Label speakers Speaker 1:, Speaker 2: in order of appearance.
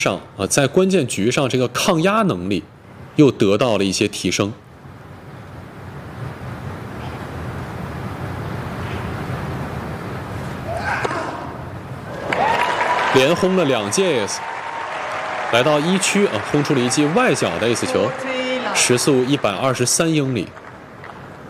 Speaker 1: 上在关键局上这个抗压能力又得到了一些提升。连轰了2记 ace， 来到1区轰出了一记外角的 ace 球，时速123英里。